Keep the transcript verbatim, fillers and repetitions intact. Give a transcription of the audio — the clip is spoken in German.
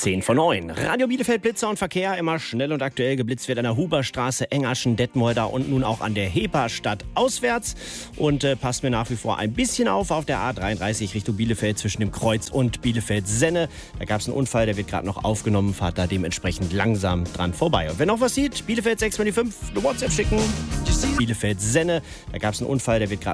zehn vor neun. Radio Bielefeld, Blitzer und Verkehr. Immer schnell und aktuell geblitzt wird an der Huberstraße, Engerschen, Detmolder und nun auch an der Heperstadt auswärts. Und äh, passt mir nach wie vor ein bisschen auf auf der A dreiunddreißig Richtung Bielefeld zwischen dem Kreuz und Bielefeld-Senne. Da gab es einen Unfall, der wird gerade noch aufgenommen, fahrt da dementsprechend langsam dran vorbei. Und wenn noch was sieht, Bielefeld sechs zwei fünf, eine WhatsApp schicken. Bielefeld-Senne, da gab es einen Unfall, der wird gerade